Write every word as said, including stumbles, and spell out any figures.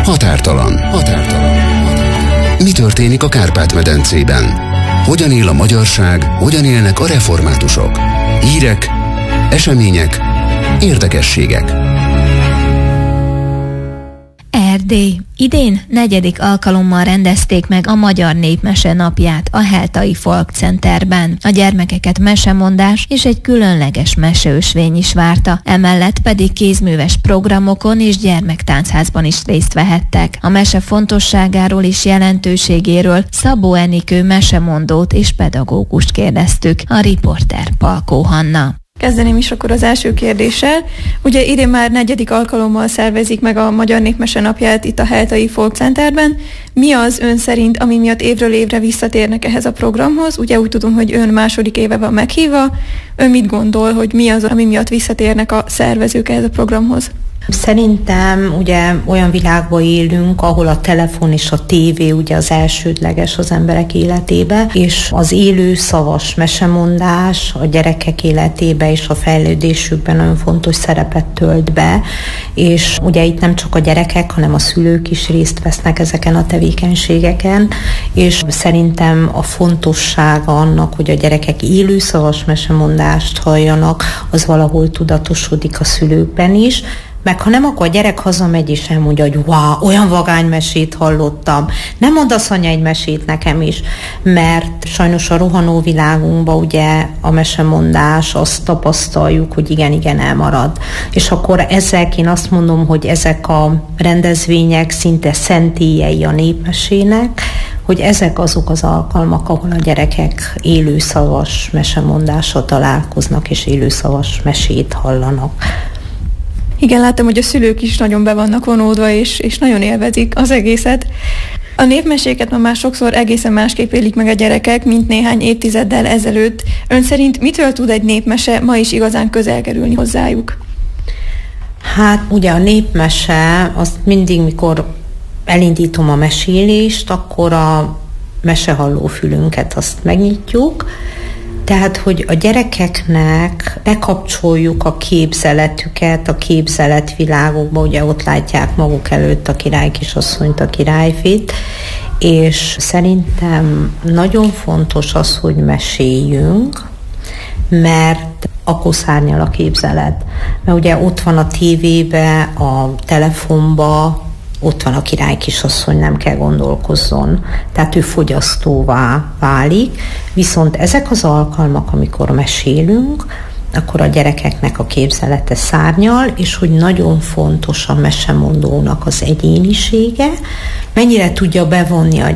Határtalan. Határtalan. Mi történik a Kárpát-medencében? Hogyan él a magyarság, hogyan élnek a reformátusok? Hírek, események, érdekességek. Erdély. Idén negyedik alkalommal rendezték meg a Magyar Népmese Napját a Heltai Folk Centerben. A gyermekeket mesemondás és egy különleges meseösvény is várta, emellett pedig kézműves programokon és gyermektáncházban is részt vehettek. A mese fontosságáról és jelentőségéről Szabó Enikő mesemondót és pedagógust kérdeztük, a riporter Palkó Hanna. Kezdeném is akkor az első kérdéssel. Ugye idén már negyedik alkalommal szervezik meg a Magyar Népmese Napját itt a Heltai Folk Centerben. Mi az ön szerint, ami miatt évről évre visszatérnek ehhez a programhoz? Ugye úgy tudom, hogy ön második éve van meghívva. Ön mit gondol, hogy mi az, ami miatt visszatérnek a szervezők ehhez a programhoz? Szerintem ugye olyan világban élünk, ahol a telefon és a tévé ugye az elsődleges az emberek életébe, és az élő szavas mesemondás a gyerekek életébe és a fejlődésükben nagyon fontos szerepet tölt be, és ugye itt nem csak a gyerekek, hanem a szülők is részt vesznek ezeken a tevékenységeken, és szerintem a fontossága annak, hogy a gyerekek élő szavas mesemondást halljanak, az valahol tudatosodik a szülőkben is, meg ha nem, akkor a gyerek hazamegy és elmondja, hogy wow, olyan vagány mesét hallottam. Nem mondasz, anya, egy mesét nekem is, mert sajnos a rohanó világunkban ugye a mesemondás, azt tapasztaljuk, hogy igen-igen elmarad. És akkor ezzel én azt mondom, hogy ezek a rendezvények szinte szentélyei a népmesének, hogy ezek azok az alkalmak, ahol a gyerekek élőszavas mesemondással találkoznak, és élőszavas mesét hallanak. Igen, láttam, hogy a szülők is nagyon be vannak vonódva, és, és nagyon élvezik az egészet. A népmeséket ma már sokszor egészen másképp élik meg a gyerekek, mint néhány évtizeddel ezelőtt. Ön szerint mitől tud egy népmese ma is igazán közel kerülni hozzájuk? Hát ugye a népmese, azt mindig, mikor elindítom a mesélést, akkor a mesehalló fülünket azt megnyitjuk, tehát, hogy a gyerekeknek bekapcsoljuk a képzeletüket, a képzeletvilágokba, ugye ott látják maguk előtt a királykisasszonyt, a királyfit, és szerintem nagyon fontos az, hogy meséljünk, mert akkor szárnyal a képzelet. Mert ugye ott van a tévébe, a telefonba, ott van a királykisasszony, nem kell gondolkozzon. Tehát ő fogyasztóvá válik, viszont ezek az alkalmak, amikor mesélünk, akkor a gyerekeknek a képzelete szárnyal, és hogy nagyon fontos a mesemondónak az egyénisége, mennyire tudja bevonni a